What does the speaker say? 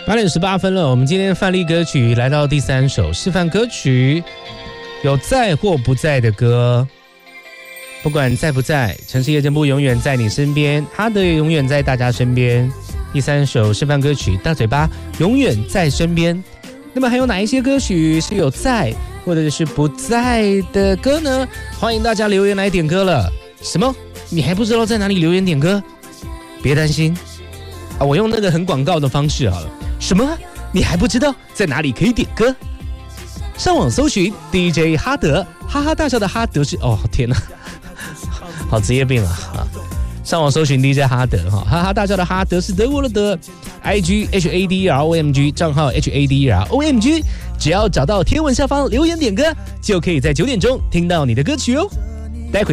8:18了，我们今天范例歌曲来到第3首示范歌曲，有在或不在的歌。不管在不在，城市夜间部永远在你身边，哈德也永远在大家身边。第3首示范歌曲，大嘴巴永远在身边。那么还有哪一些歌曲是有在或者是不在的歌呢？欢迎大家留言来点歌了。什么？你还不知道在哪里留言点歌？别担心啊，我用那个很广告的方式好了。什么？你还不知道在哪里可以点歌？上网搜寻 DJ 哈德，哈哈大笑的哈德是哦，天哪，好职业病啊！上网搜寻 DJ 哈德哈，哈哈大笑的哈德是德国的德 ，IG HADROMG 账号 HADROMG， 只要找到贴文下方留言点歌，就可以在9点钟听到你的歌曲哦。